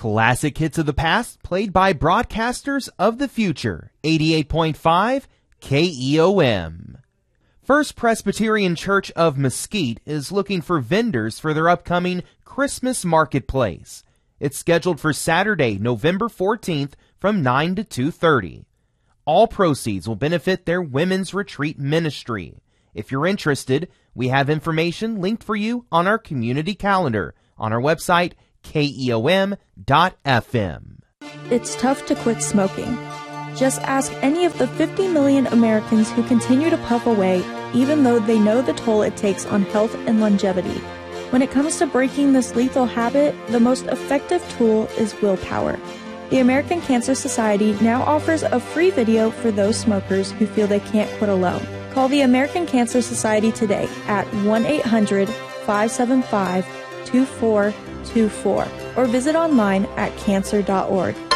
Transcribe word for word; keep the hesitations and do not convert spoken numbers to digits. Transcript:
Classic hits of the past played by broadcasters of the future. eighty-eight point five K E O M. First Presbyterian Church of Mesquite is looking for vendors for their upcoming Christmas marketplace. It's scheduled for Saturday, November fourteenth from nine to two thirty. All proceeds will benefit their women's retreat ministry. If you're interested, we have information linked for you on our community calendar on our website, K E O M dot F M. It's tough to quit smoking. Just ask any of the fifty million Americans who continue to puff away, even though they know the toll it takes on health and longevity. When it comes to breaking this lethal habit, the most effective tool is willpower. The American Cancer Society now offers a free video for those smokers who feel they can't quit alone. Call the American Cancer Society today at one eight hundred, five seven five, two four two four or visit online at cancer dot org.